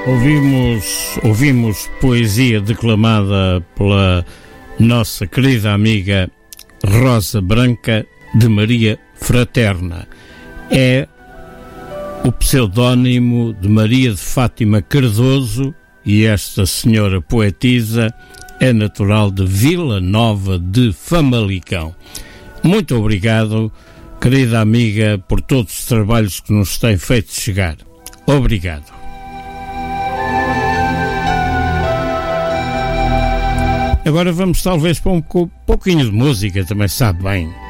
Ouvimos poesia declamada pela nossa querida amiga Rosa Branca de Maria Fraterna. É o pseudónimo de Maria de Fátima Cardoso e esta senhora poetisa é natural de Vila Nova de Famalicão. Muito obrigado, querida amiga, por todos os trabalhos que nos tem feito chegar. Obrigado. Agora vamos talvez para um pouquinho de música, também sabe bem.